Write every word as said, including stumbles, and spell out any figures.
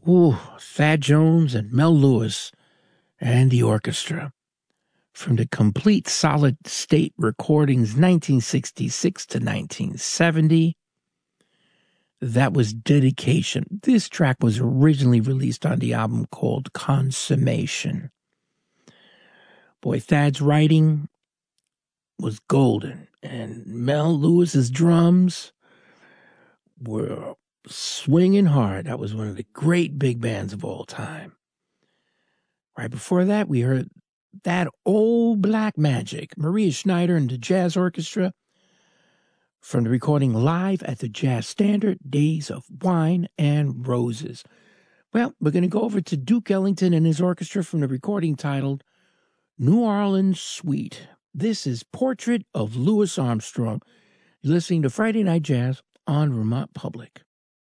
Ooh, Thad Jones and Mel Lewis and the orchestra. From the Complete Solid State Recordings nineteen sixty-six to nineteen seventy. That was Dedication. This track was originally released on the album called Consummation. Boy, Thad's writing was golden, and Mel Lewis's drums were swinging hard. That was one of the great big bands of all time. Right before that, we heard That Old Black Magic, Maria Schneider and the Jazz Orchestra, from the recording Live at the Jazz Standard, Days of Wine and Roses. Well, we're going to go over to Duke Ellington and his orchestra from the recording titled New Orleans Suite. This is Portrait of Louis Armstrong. You're listening to Friday Night Jazz on Vermont Public.